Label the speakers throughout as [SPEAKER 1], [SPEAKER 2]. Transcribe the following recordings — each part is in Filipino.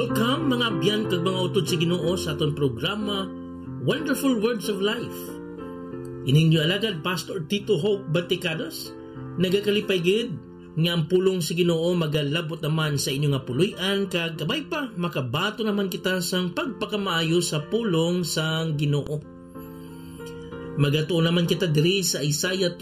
[SPEAKER 1] Welcome mga abyan kag mga utod sa Ginoo sa aton programa Wonderful Words of Life. Ininyo alagad Pastor Tito Hope Baticados, nagakalipay gid nga ang pulong sa Ginoo magalabot naman sa inyo nga puloy-an kag kabay pa makabato naman kita sang pagpakamaayo sa pulong sang Ginoo. Magatuo naman kita diri sa Isaiah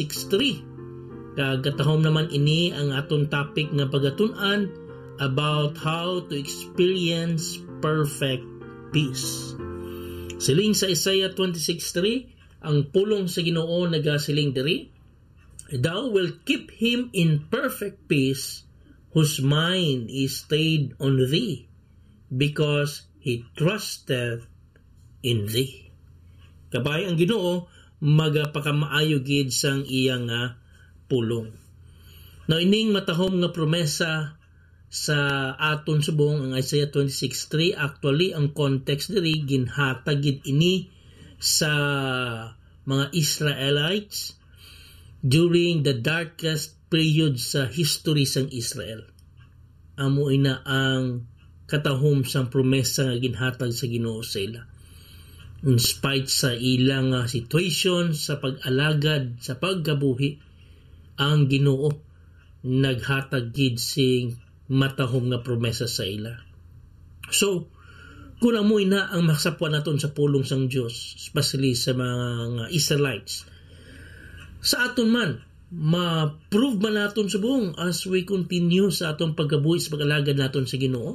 [SPEAKER 1] 26:3. Kag katahom naman ini ang aton topic nga pagatun-an about how to experience perfect peace. Siling sa Isaiah 26:3, ang pulong sa Ginoo nagasiling diri, "Thou wilt keep him in perfect peace whose mind is stayed on thee, because he trusted in thee." Kabay ang Ginoo magapakamaayo gid sang iyang pulong. Now ining matahom nga promesa sa aton subong ang Isaiah 26:3, actually ang context diri ginhatag gid ini sa mga Israelites during the darkest period sa history sang Israel. Amo ina ang katahom sang promesa nga ginhatag sa Ginoo sa ila. In spite sa ilang situation sa pag-alagad sa pagkabuhi, ang Ginoo naghatag gid sing matahom nga promesa sa ila. So, kung amoy na ang makasapwan naton sa pulong sang Dios, especially sa mga Israelites, sa aton man, ma-prove man naton sa buong as we continue sa atong pagkabuhi sa pag-alagad naton sa Ginoo,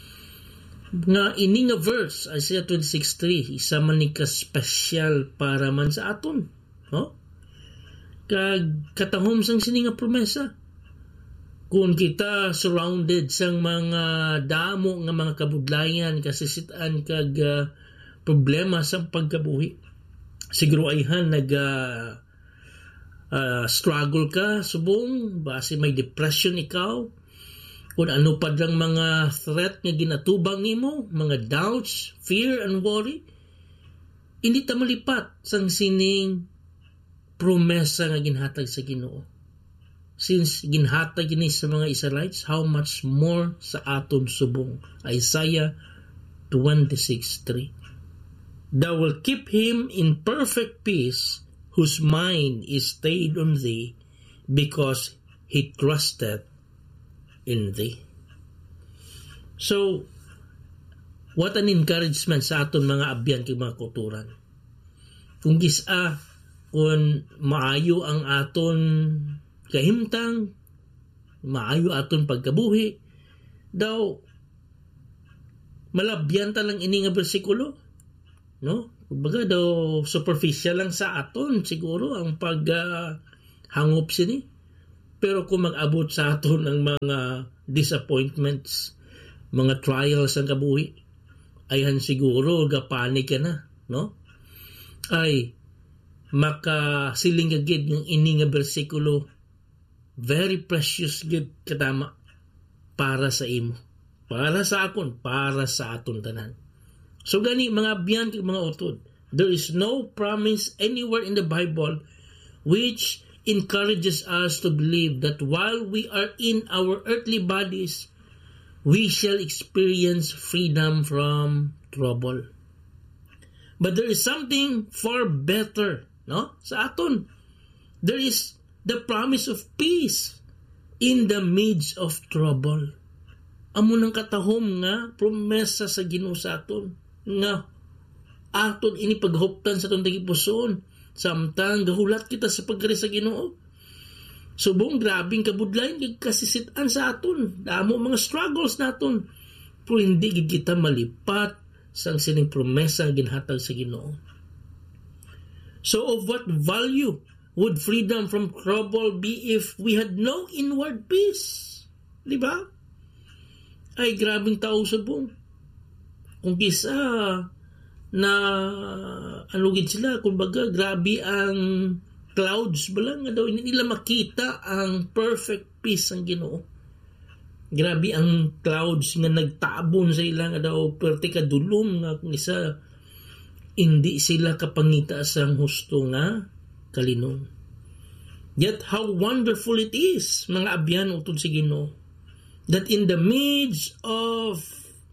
[SPEAKER 1] nga ini nga verse, Isaiah 26:3, isa man ni ka-special para man sa aton. No? Kag katahom sang sini nga promesa. Kung kita surrounded sang mga damo nga mga kabudlayan, kasisitaan kag problema sa pagkabuhi, siguro ayhan struggle ka subong, base may depression ikaw, kung ano pa lang mga threat nga ginatubang nimo, mga doubts, fear and worry, hindi ta malipat sang sining promesa nga ginhatag sa Ginoo. Since ginhatag ini sa mga Israelites, how much more sa aton subong. Isaiah 26:3. "Thou will keep him in perfect peace whose mind is stayed on thee, because he trusted in thee." So, what an encouragement sa aton mga abyan kay mga kuturan. Kung gisa, kung maayo ang aton kahimtang, maayo aton pagkabuhi, daw malabyan ta lang ini nga bersikulo, no? Kumbaga daw superficial lang sa aton siguro ang paghangop sini. Pero kung mag-abot sa aton ang mga disappointments, mga trials ang kabuhi, ayhan siguro gapanik ka na, no? Ay makasiling agad yung ini nga bersikulo, very precious gid katama para sa imo, para sa akon, para sa aton tanan. So gani mga abyan kag mga utod, there is no promise anywhere in the Bible which encourages us to believe that while we are in our earthly bodies, we shall experience freedom from trouble. But there is something far better, no? Sa aton, there is the promise of peace in the midst of trouble. Amo nang katahom nga promesa sa Ginoo sa aton nga aton ini paghuptan sa aton tagipusoon samtang gahulat kita sa pagkari sa Ginoo. Subong grabing kabudlayan kag kasisitan sa aton, damo mga struggles naton, pero hindi gid kita malipat sang sining promesa nga ginhatag sa Ginoo. So of what value would freedom from trouble be if we had no inward peace? Di ba? Ay, grabing tao subong. Kung kisa na alugid sila, kumbaga grabe ang clouds ba lang nga daw, hindi nila makita ang perfect peace ang Ginoo. Grabe ang clouds nga nagtabon sa ilang nga daw, perte kadulom nga kung isa hindi sila kapangita sang husto nga kalinom. Yet how wonderful it is, mga abyan utod sa Ginoo, that in the midst of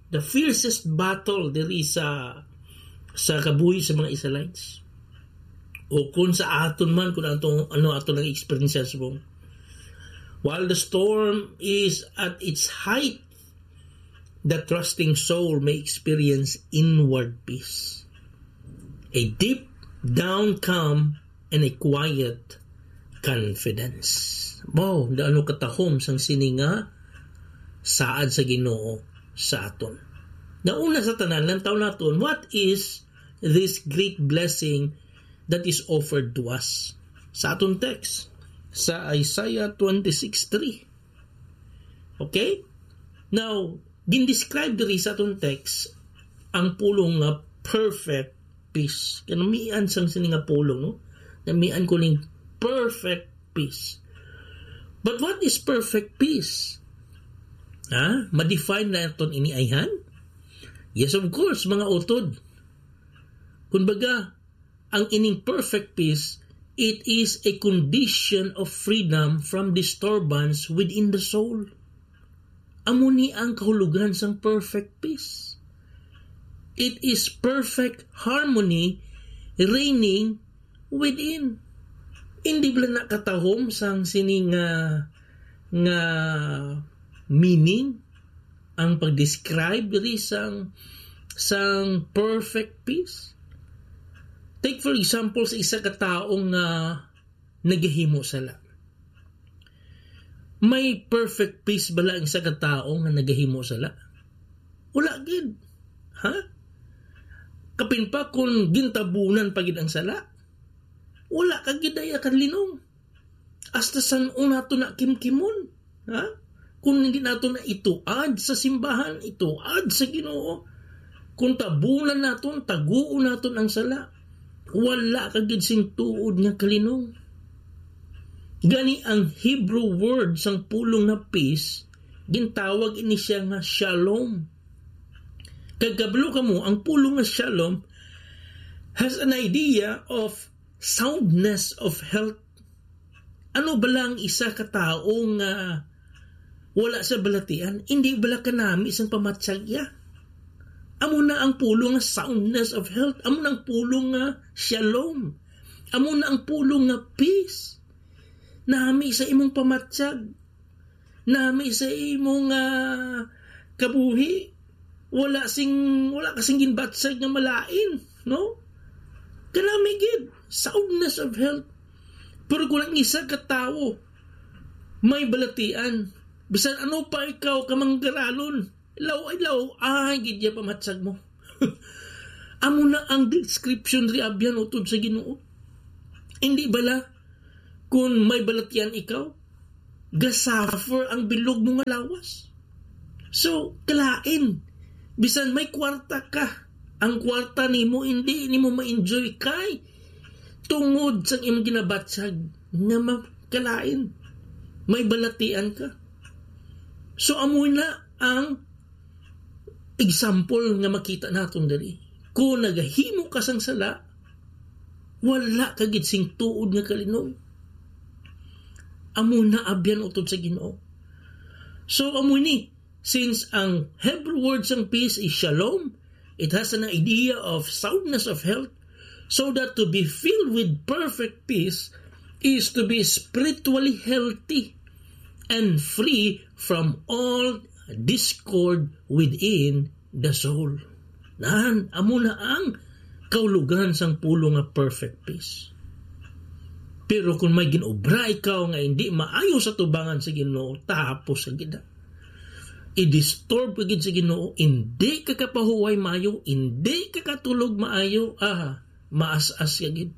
[SPEAKER 1] the fiercest battle diri sa kabuhi sa mga Israelites. O kung sa aton man, kung ano aton ang experiences mo. While the storm is at its height, the trusting soul may experience inward peace. A deep down calm and a quiet confidence. Wow, daano katahom sang sininga saad sa Ginoo sa aton. Nauna sa tanan lang taon naton, what is this great blessing that is offered to us? Sa aton text, sa Isaiah 26:3. Okay? Now, gindescribe diri sa aton text ang pulong nga perfect peace. Kanamian sang sininga pulong, no? Namian ko ning perfect peace. But what is perfect peace? Ma-define na ito iniayhan? Yes, of course, mga utod. Kumbaga, ang ining perfect peace, it is a condition of freedom from disturbance within the soul. Amuni ang kahulugan sang perfect peace. It is perfect harmony reigning within. Hindi ba nakatahom sang sining nga meaning ang pag-describe diri sang perfect peace? Take for example sa isa ka taong nagahimo sala. May perfect peace bala ang isa ka taong nga nagahimo sala? Wala gid. Kapin pa kung gintabunan pagid ang sala, wala ka gidaya kan linong. Hasta san una to na kimkimon. Kung hindi nato na ituad sa simbahan, ituad sa Ginoo, kung tabunan naton, taguon naton ang sala, wala ka gid sing tuod nga kalinong. Gani ang Hebrew word sang pulong na peace, gintawag ini siya nga shalom. Kagablo ka mo, ang pulong nga shalom has an idea of soundness of health. Ano bala ang isa ka taong wala sa balatian? Hindi bala kanami isang pamatsagya. Amo na ang pulong nga soundness of health. Amo na ang pulong nga shalom. Amo na ang pulong nga peace. Nami sa imong pamatsag. Nami sa imong kabuhi. Wala kasing ginbatsag nga malain, no? Kanami gid soundness of health. Pero kung ang isa ka tao may balatian, bisan ano pa ikaw kamanggaralon, ilaw, gidya pamatsag mo. Amo na ang description ri abyan utod sa Ginoo. Hindi bala kung may balatian ikaw, gasuffer ang bilog mo nga lawas. So, kalain, bisan may kwarta ka, ang kwarta nimo hindi nimo ma-enjoy kay tungod sa imong ginabatsag nga makalain. May balatian ka. So amoy na ang example nga makita naton diri. Kung nagahimo ka sang sala, wala ka gid sing tuod nga kalinom. Amo na abyan utod sa Ginoo. So amoy ni, since ang Hebrew word sang peace is shalom, it has an idea of soundness of health, so that to be filled with perfect peace is to be spiritually healthy and free from all discord within the soul. Amo na ang kaulugan sang pulo nga perfect peace. Pero kung may ginobra ikaw nga hindi maayo sa tubangan sa Ginoo, tapos sa gida. I-disturb pagid sa Ginoo, hindi ka kapahuway maayo, hindi ka katulog maayo, maas-as yagid.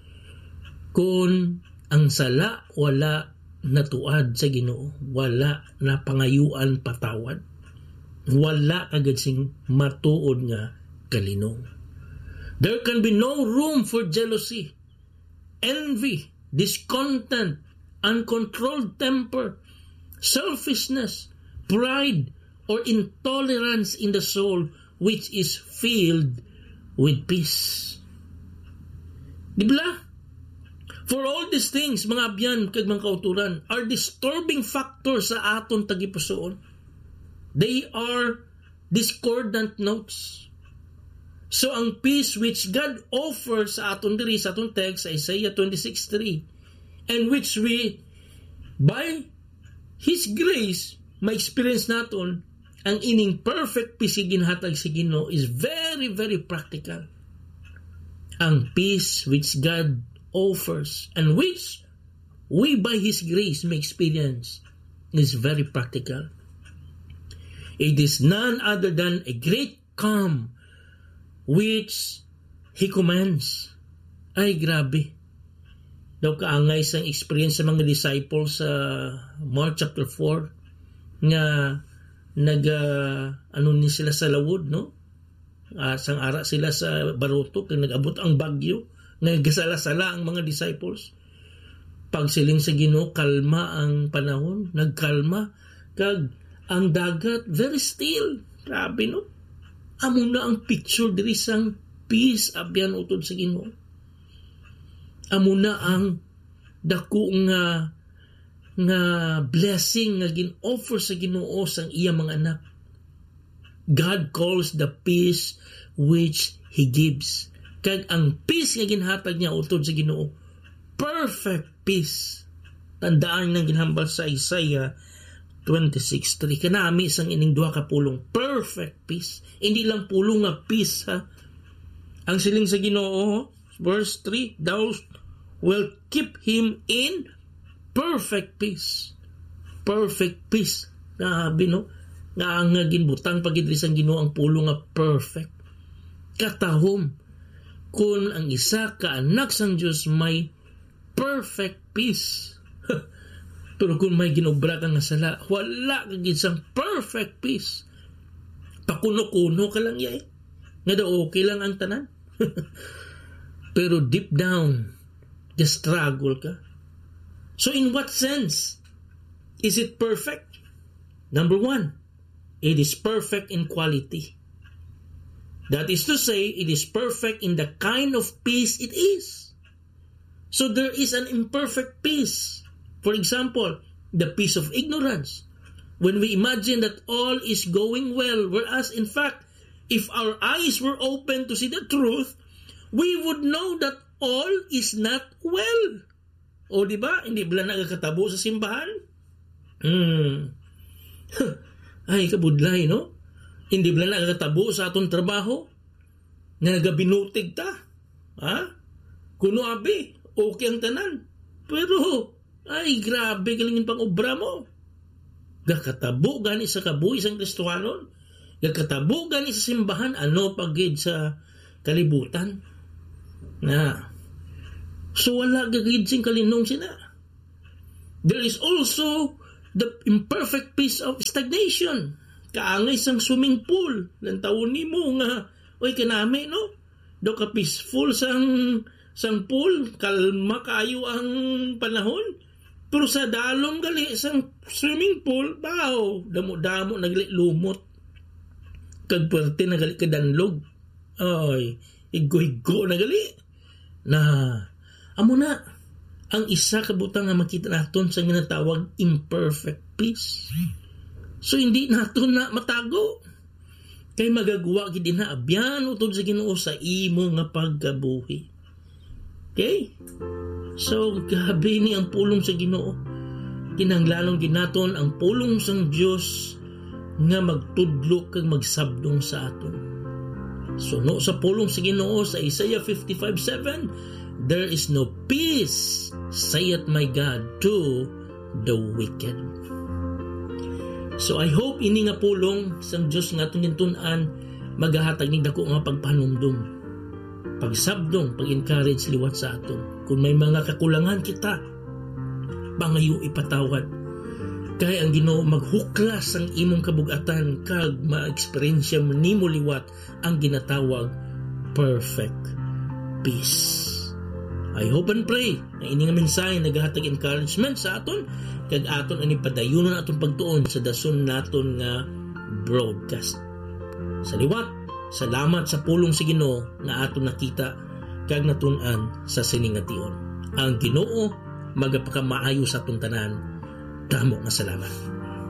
[SPEAKER 1] Kung ang sala wala natuad sa Ginoo, wala na pangayuan patawad, wala kagad sing matuod nga kalinong. There can be no room for jealousy, envy, discontent, uncontrolled temper, selfishness, pride, or intolerance in the soul which is filled with peace. Dibla? For all these things, mga abyan, kag mga kauturan, are disturbing factors sa aton tagipusoon. They are discordant notes. So ang peace which God offers sa aton diri sa aton text sa Isaiah 26:3, and which we by His grace ma-experience naton, ang ining perfect peace ginhatag si Ginoo is very, very practical. Ang peace which God offers and which we by His grace may experience is very practical. It is none other than a great calm which He commands. Ay, grabe. Daw kaangay sang experience sa mga disciples sa Mark chapter 4 nga ni sila sa lawod, no? Sang ara sila sa baruto kag nag-abot ang bagyo, naggasala-sala ang mga disciples. Pagsiling sa Ginoo, kalma ang panahon, nagkalma, kag ang dagat very still. Grabe, no? Amo na ang picture diri sang peace abyan utod sa Ginoo. Amo na ang dako nga blessing nga gin-offer sa Ginoo sang iya mga anak. God calls the peace which He gives. Kag ang peace nga ginhatag niya utod sa Ginoo, perfect peace. Tandaan nang ginhambal sa Isaiah 26:3. Kanami sang ining duha ka pulong, perfect peace. Hindi lang pulong nga peace, ha. Ang siling sa Ginoo, verse 3, thou will keep him in perfect peace. Perfect peace. Nahabi, no? Nga ang ginbutang pagidris ang Ginoo ang pulong nga perfect. Katahom kung ang isa ka anak sang Dios may perfect peace. Pero kung may ginobra ka nga sala, wala ka gisang perfect peace. Pakuno-kuno ka lang yay. Nga daw okay lang ang tanan. Pero deep down, just struggle ka. So in what sense is it perfect? Number 1, it is perfect in quality. That is to say, it is perfect in the kind of peace it is. So there is an imperfect peace. For example, the peace of ignorance. When we imagine that all is going well, whereas in fact, if our eyes were open to see the truth, we would know that all is not well. O diba? Hindi ba nagkakatabo sa simbahan? Ay, kabudlay, no? Hindi ba nagkakatabo sa atong trabaho? Nagabinutig ta? Ha? Kuno abi, okay ang tanan. Pero, ay, grabe, galingin pang obra mo. Gakatabo gani sa kabuhi isang Kristohanon. Gakatabo gani sa simbahan. Ano pagid sa kalibutan? Na. So, wala gagid sing kalinong sina. There is also the imperfect peace of stagnation. Kaangay sang swimming pool. Lantaon ni mo nga, oy, kanami, no? Do ka peaceful sang pool. Kalma kayo ang panahon. Pero sa dalom gali sang swimming pool, bao, damo-damo nagali lumot. Kag puwerte nagali kadanlog. Ay, igo-igo nagali. Na, amo na, ang isa kabutang nga makita naton sa ginatawag imperfect peace. So hindi naton na matago. Kay magagawa gid na abyan utod sa Ginoo sa imo nga pagkabuhi. Okay? So, gabi ni ang pulong sa Ginoo. Kinahanglanon ginaton ang pulong sang Dios nga magtudlo kag magsabdong sa aton. Suno sa pulong sa Ginoo sa Isaiah 55:7, there is no peace, saith my God, to the wicked. So I hope ini nga pulong sang Dios nga aton gintun-an magahatag ni dako nga pagpanumdum, pagsabdong, pag-encourage liwat sa aton. Kung may mga kakulangan kita, bangayo ipatawad. Kaya ang Ginoo maghuklas ang imong kabugatan kag ma-experience nimo liwat ang ginatawag perfect peace. I hope and pray na ini nga mensahe nagahatag encouragement sa aton kag aton ani padayunon aton pagtuon sa dason naton nga broadcast. Sa liwat, salamat sa pulong sa Ginoo nga aton nakita kag natun-an sa siningation. Ang Ginoo magapakamaayo sa atong tanan. Damo nga salamat.